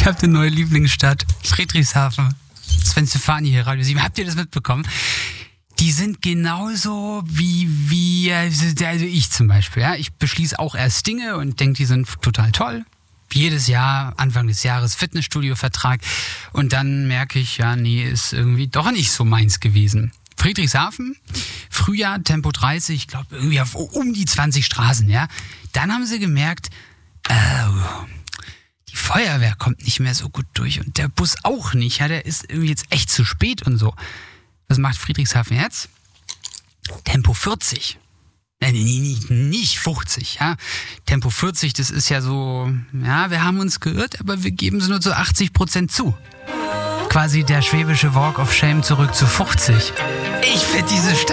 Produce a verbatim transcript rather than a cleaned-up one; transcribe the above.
habe eine neue Lieblingsstadt. Friedrichshafen. Sven Stefani hier, Radio sieben. Habt ihr das mitbekommen? Die sind genauso wie, wie also ich zum Beispiel. Ja? Ich beschließe auch erst Dinge und denke, die sind total toll. Jedes Jahr, Anfang des Jahres, Fitnessstudio-Vertrag. Und dann merke ich, ja, nee, ist irgendwie doch nicht so meins gewesen. Friedrichshafen, Frühjahr, Tempo dreißig, ich glaube irgendwie auf um die zwanzig Straßen, ja. Dann haben sie gemerkt, oh, die Feuerwehr kommt nicht mehr so gut durch und der Bus auch nicht, ja, der ist irgendwie jetzt echt zu spät und so. Was macht Friedrichshafen jetzt? Tempo vierzig. Nein, nicht, nicht fünfzig, ja. Tempo vierzig, das ist ja so, ja, wir haben uns geirrt, aber wir geben es nur zu achtzig Prozent zu. Quasi der schwäbische Walk of Shame zurück zu fünfzig. Ich finde diese Stadt